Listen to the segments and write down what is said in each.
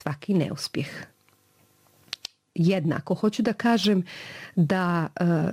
svaki neuspjeh. Jednako hoću da kažem da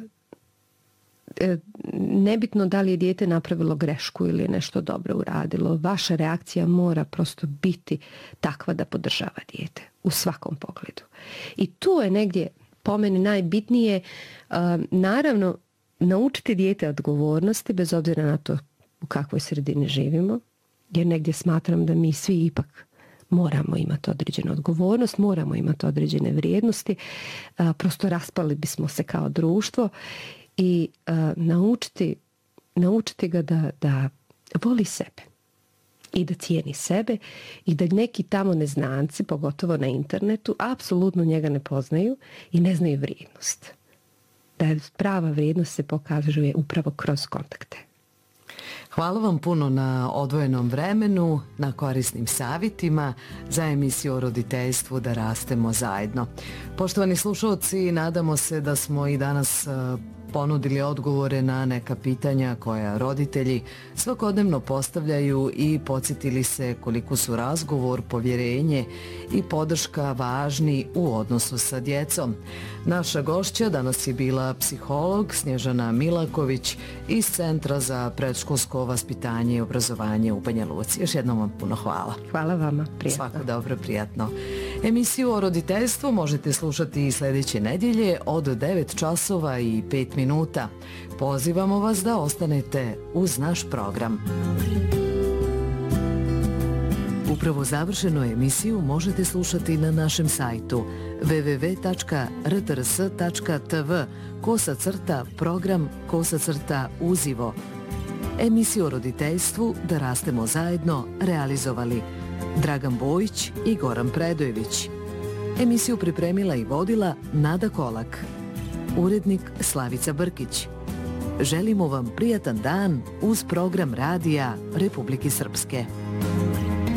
nebitno da li je dijete napravilo grešku ili je nešto dobro uradilo, vaša reakcija mora prosto biti takva da podržava dijete u svakom pogledu. I tu je negdje po meni najbitnije, naravno, naučiti dijete odgovornosti bez obzira na to u kakvoj sredini živimo, jer negdje smatram da mi svi ipak moramo imati određenu odgovornost, moramo imati određene vrijednosti, prosto raspali bismo se kao društvo i naučiti ga da voli sebe i da cijeni sebe i da neki tamo neznanci, pogotovo na internetu, apsolutno njega ne poznaju i ne znaju vrijednost. Da prava vrijednost se pokazuje upravo kroz kontakte. Hvala vam puno na odvojenom vremenu, na korisnim savjetima za emisiju o roditeljstvu Da rastemo zajedno. Poštovani slušalci, nadamo se da smo i danas ponudili odgovore na neka pitanja koja roditelji svakodnevno postavljaju i podsjetili se koliko su razgovor, povjerenje i podrška važni u odnosu sa djecom. Naša gošća danas je bila psiholog Snježana Milaković iz Centra za predškolsko vaspitanje i obrazovanje u Banja Luci. Još jednom vam puno hvala. Hvala vama, prijatno. Svako dobro, prijatno. Emisiju o roditeljstvu možete slušati i sljedeće nedjelje od 9 časova i 5 minuta. Pozivamo vas da ostanete uz naš program. Upravo završenu emisiju možete slušati na našem sajtu www.rtrs.tv/program/uzivo. Emisiju o roditeljstvu Da rastemo zajedno realizovali Dragan Bojić i Goran Predojević. Emisiju pripremila i vodila Nada Kolak. Urednik Slavica Brkić. Želimo vam prijatan dan uz program radija Republike Srpske.